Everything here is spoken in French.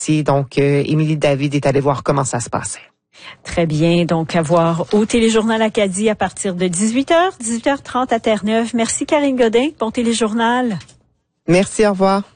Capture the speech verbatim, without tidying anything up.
Donc, euh, Émilie David est allée voir comment ça se passait. Très bien. Donc, à voir au Téléjournal Acadie à partir de dix-huit heures, dix-huit heures trente à Terre-Neuve. Merci, Karine Godin. Bon Téléjournal. Merci, au revoir.